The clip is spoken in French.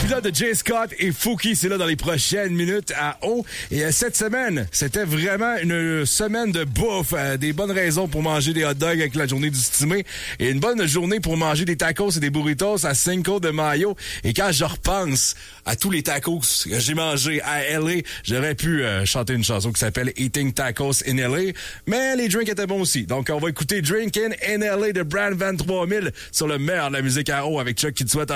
pilote de Jay Scott et Fouki, c'est là dans les prochaines minutes à O. Et cette semaine, c'était vraiment une semaine de bouffe. Des bonnes raisons pour manger des hot dogs avec la journée du stimé. Et une bonne journée pour manger des tacos et des burritos à Cinco de Mayo. Et quand je repense à tous les tacos que j'ai mangés à L.A., j'aurais pu chanter une chanson qui s'appelle Eating Tacos in L.A. Mais les drinks étaient bons aussi. Donc, on va écouter Drinkin' in L.A. de Brand Van 3000 sur le meilleur de la musique à O avec Chuck qui te souhaite